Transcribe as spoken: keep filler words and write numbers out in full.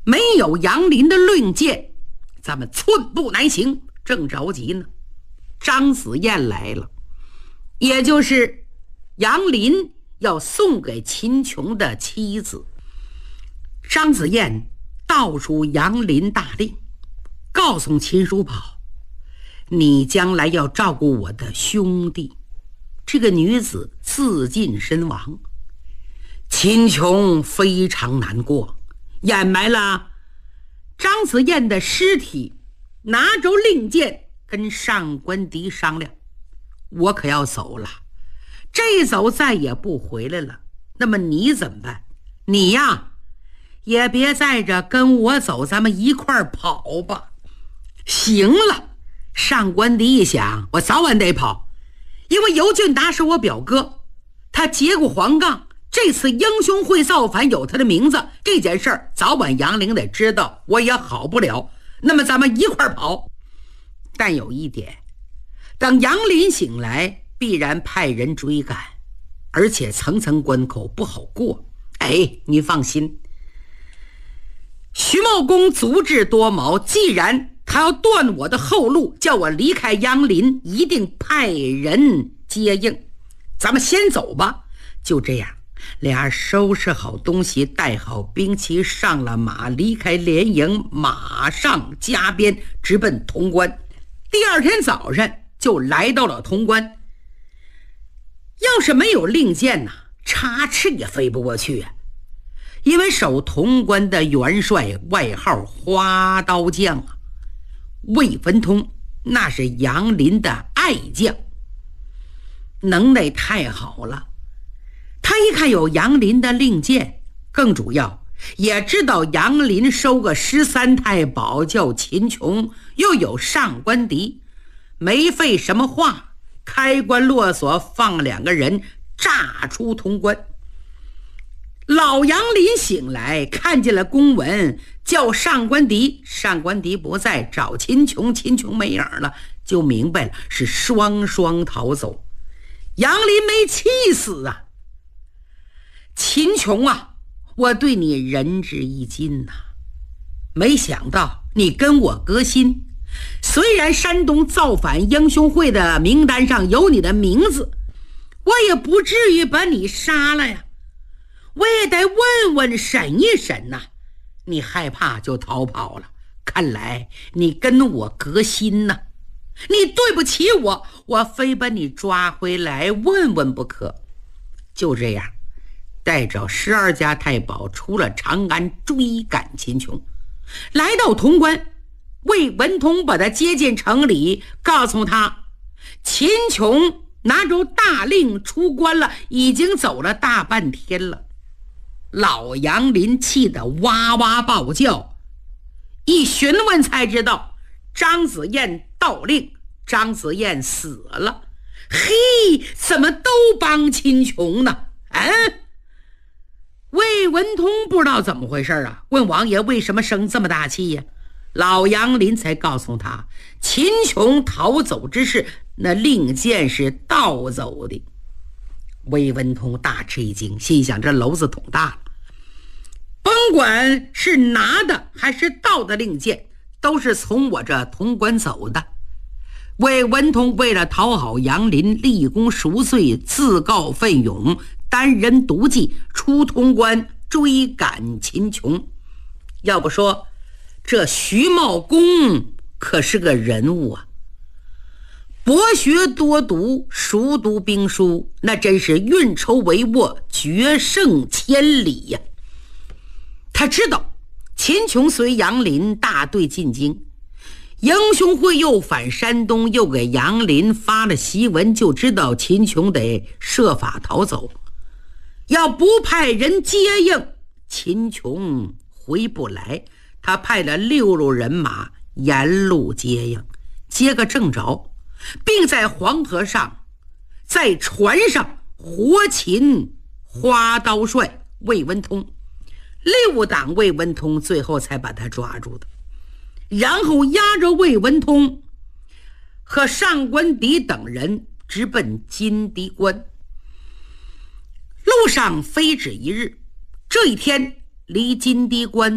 没有杨林的令箭，咱们寸步难行。正着急呢，张子燕来了，也就是杨林要送给秦琼的妻子。张子燕道出杨林大令，告诉秦叔宝，你将来要照顾我的兄弟。这个女子自尽身亡，秦琼非常难过，掩埋了张子燕的尸体，拿着令箭跟上官迪商量，我可要走了，这一走再也不回来了，那么你怎么办？你呀也别在这跟我走，咱们一块儿跑吧。行了，上官迪一想，我早晚得跑，因为尤俊达是我表哥，他结过黄杠，这次英雄会造反有他的名字，这件事儿早晚杨凌得知道，我也好不了。那么咱们一块儿跑。但有一点，等杨林醒来，必然派人追赶，而且层层关口不好过。哎，你放心，徐茂公足智多谋，既然他要断我的后路，叫我离开杨林，一定派人接应。咱们先走吧。就这样，俩收拾好东西，带好兵器，上了马，离开连营，马上加鞭，直奔潼关。第二天早上就来到了潼关。要是没有令箭呢，插翅也飞不过去啊。因为守潼关的元帅外号花刀将啊，魏文通那是杨林的爱将，能耐太好了。他一看有杨林的令箭，更主要也知道杨林收个十三太保叫秦琼，又有上官迪，没费什么话，开关落锁，放两个人炸出潼关。老杨林醒来，看见了公文，叫上官迪，上官迪不在，找秦琼，秦琼没影了，就明白了是双双逃走。杨林没气死啊！秦琼啊，我对你仁至义尽呐、啊，没想到你跟我革新，虽然山东造反英雄会的名单上有你的名字，我也不至于把你杀了呀，我也得问问审一审呐、啊。你害怕就逃跑了，看来你跟我革新呐、啊，你对不起我，我非把你抓回来问问不可。就这样，带着十二家太保出了长安，追赶秦琼。来到潼关，魏文通把他接进城里，告诉他秦琼拿着大令出关了，已经走了大半天了。老杨林气得哇哇暴叫，一询问才知道张子燕盗令，张子燕死了。嘿，怎么都帮秦琼呢？嗯，魏文通不知道怎么回事啊，问王爷为什么生这么大气呀？老杨林才告诉他，秦琼逃走之事，那令箭是盗走的。魏文通大吃一惊，心想这篓子捅大了，甭管是拿的还是盗的令箭，都是从我这潼关走的。魏文通为了讨好杨林，立功赎罪，自告奋勇，单人独骑出潼关，追赶秦琼。要不说这徐茂公可是个人物啊，博学多读，熟读兵书，那真是运筹帷幄，决胜千里呀、啊。他知道秦琼随杨林大队进京，英雄会又返山东，又给杨林发了檄文，就知道秦琼得设法逃走。要不派人接应，秦琼回不来。他派了六路人马沿路接应，接个正着，并在黄河上在船上活擒花刀帅魏文通。六党魏文通最后才把他抓住的，然后押着魏文通和上官迪等人直奔金堤关。路上非止一日，这一天离金堤关